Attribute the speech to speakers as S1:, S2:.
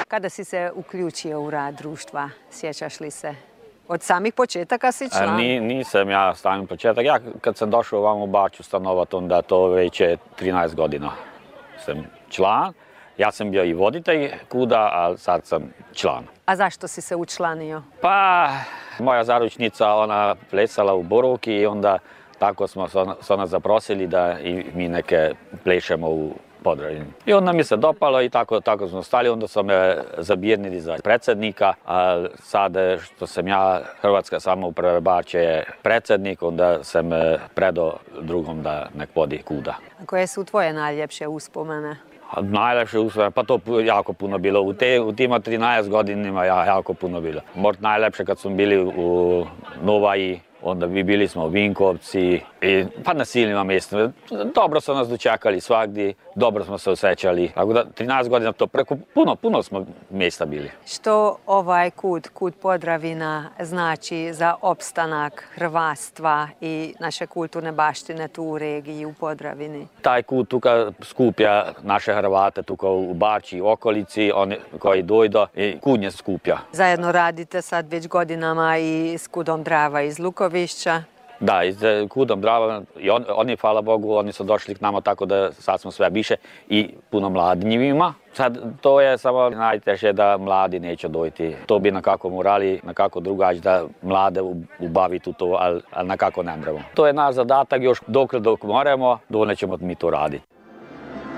S1: Kada si se uključio u rad društva, sjećaš li se? Od samih početaka si član?
S2: Nisam ja samih početak. Ja kad sam došao ovamo u Baču stanovat, onda to već je 13 godina sam član. Ja sam bio i voditelj kuda, a sad sam član.
S1: A zašto si se učlanio?
S2: Pa, moja zaručnica, ona plesala u Borovki i onda tako smo se ona zaprosili da i mi neke plešemo u Podravini. I onda mi se dopalo i tako smo stali, onda su me zabirnili za predsjednika, a sad što sam ja, Hrvatska samouprava Bač je predsjednik, onda sam predao drugom da nek vodi kuda.
S1: A koje su tvoje najljepše uspomene?
S2: Najlepše uspomene, pa to jako puno bilo. U tima 13 godinima jako puno bilo. Možda najlepše kad smo bili u Novaji, onda bili smo u Vinkovci, pa na silnima mjestima. Dobro su nas dočekali svagdje, dobro smo se osjećali. Tako da 13 godina to preko puno smo mjesta bili.
S1: Što ovaj kud Podravina znači za opstanak hrvatstva i naše kulturne baštine tu u regiji, u Podravini?
S2: Taj kut tuka skuplja naše Hrvate tuka u Bači, u okolici, oni koji dojdu i kud nje skuplja.
S1: Zajedno radite sad već godinama i s Kudom Drava iz Lukovišća.
S2: Da, iz Kudom Drava, oni, hvala Bogu, oni su došli k nama tako da sad smo sve više i puno mladnjivima. Sad, to je samo najteže da mladi neće dojti. To bi nekako morali, nekako drugačije da mlade ubaviti u to, ali nekako ne mremo. To je naš zadatak, još dok moramo, dok nećemo mi to raditi.